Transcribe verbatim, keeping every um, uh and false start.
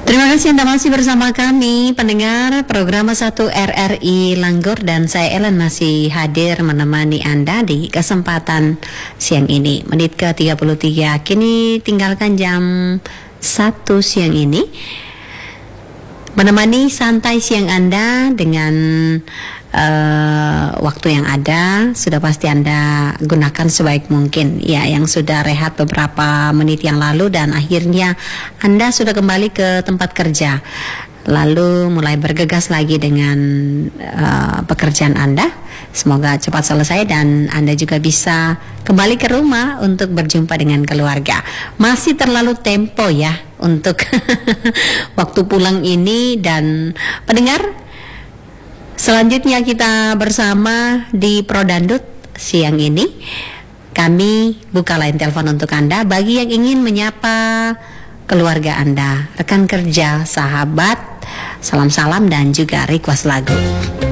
Terima kasih Anda masih bersama kami, pendengar program satu R R I Langgor, dan saya Ellen masih hadir menemani Anda di kesempatan siang ini. Menit ke tiga puluh tiga, kini tinggalkan jam satu siang ini. Menemani santai siang Anda dengan uh, waktu yang ada, sudah pasti Anda gunakan sebaik mungkin. Ya, yang sudah rehat beberapa menit yang lalu dan akhirnya Anda sudah kembali ke tempat kerja, lalu mulai bergegas lagi dengan uh, pekerjaan Anda. Semoga cepat selesai dan Anda juga bisa kembali ke rumah untuk berjumpa dengan keluarga. Masih terlalu tempo ya untuk waktu pulang ini. Dan pendengar, selanjutnya kita bersama di Prodandut siang ini. Kami buka line telepon untuk Anda bagi yang ingin menyapa keluarga Anda, rekan kerja, sahabat, salam-salam dan juga request lagu.